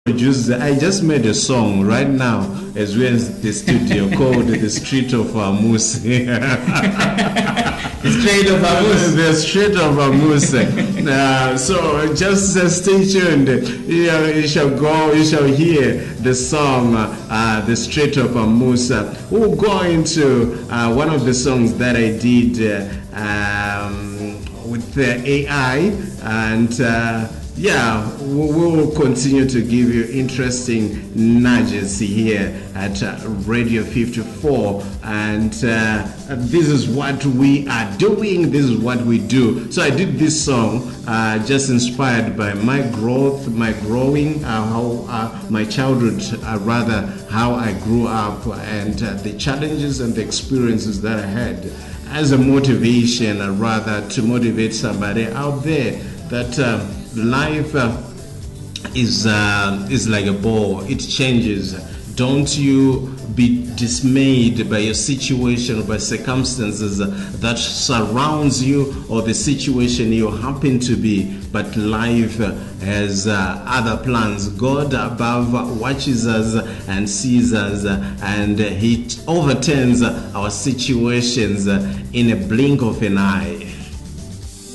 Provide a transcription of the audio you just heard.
I just made a song right now as we're in the studio called The Street of Amus. The Strait of Amus. The Strait of Amus. So just stay tuned. You shall hear the song The Strait of Amus. We'll go into one of the songs that I did with the AI, and we will continue to give you interesting nudges here at Radio 54, and this is what we are doing, this is what we do. So I did this song just inspired by my growth, my growing, how my childhood, rather how I grew up, and the challenges and the experiences that I had as a motivation, rather to motivate somebody out there that life is like a ball. It changes. Don't you be dismayed by your situation or by circumstances that surrounds you or the situation you happen to be, but life has other plans. God above watches us and sees us, and He overturns our situations in a blink of an eye.